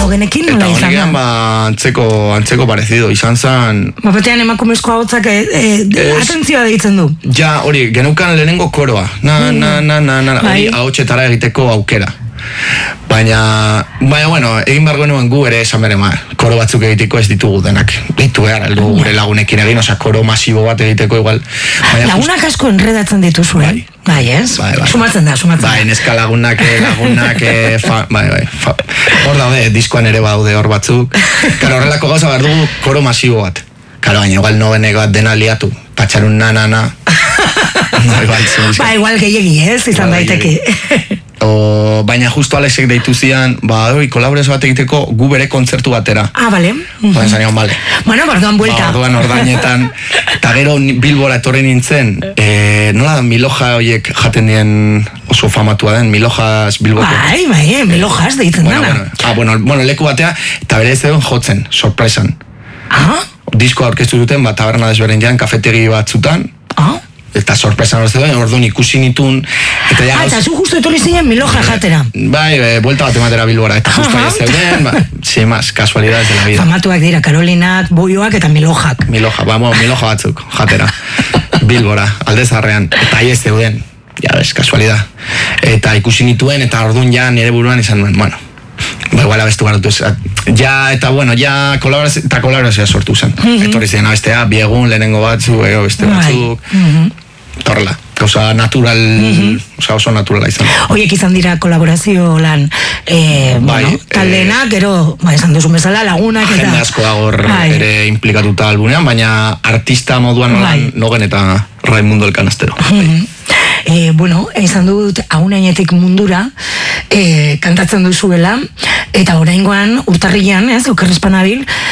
genekin nola izan da? Eta antzeko parecido, izan zen... Batean emakumezko ahotsak atentzioa deitzen du. Ja, hori, genukan lehenengo koroa. Hori ahotsetara egiteko aukera. Baina, bueno, egin behar genuen gu ere esan bere koro batzuk egiteko ez ditugu denak. Ditu behar, aldu gure lagunekin egin, koro masibo bat egiteko igual. Lagunak asko enredatzen dituzu, Bai, ez? Sumatzen da. Bai, neska lagunak, bai. Hor daude, diskoan ere baude hor batzuk. Karo, horrelako gauza behar dugu koro masibo bat. Karo, baina igual nobenek bat dena liatu. Patxarun na. Ba, igual gehiegi, ez? Izan daiteke. Baina justo Alexek deitu zian, kolaborazio bat egiteko gu bere kontzertu batera. Bale. Zanion, bale. Bueno, barduan buelta. Barduan ordainetan, eta gero Bilbora etorri nintzen, nola da Miloja horiek jaten dien oso famatua den, Milojas Bilboko. Bai, Milojas deitzen dana. Bueno, leku batea, eta bere ez egon jotzen, sorpresan. Diskoa aurkeztu duten, taberna desberdin kafetegi batzutan, eta sorpresan hor zeuden, orduan ikusi nitun. Eta zu justu etorri zinen Miloja jatera. Bai, buelta bat ematera Bilbora, eta justu aia zeuden, sin más, casualidades de la vida. Famatuak dira, Karolinak, Boioak eta Milojak. Miloja batzuk, jatera. Bilbora, Aldezarrean, eta aia zeuden, ja bez, casualidad. Eta ikusi nituen, eta orduan ja nire buruan izan nuen, bueno, igual abestu garutu eta bueno, ja kolaborazioa sortu zen. Etorri ziren abestea, biegun, lehenengo batzuk, beste batzuk. Torrela, oso naturala izan. Oiek izan dira kolaborazio lan, taldeena, gero, esan duzu bezala, lagunak eta... Jende asko dagor ere implikatuta albunean, baina artista moduan nogen eta Raimundo el Canastero. Bueno, izan dut Aunainetik mundura kantatzen duzuela, eta oraingoan urtarrilean, okerrezpan abil,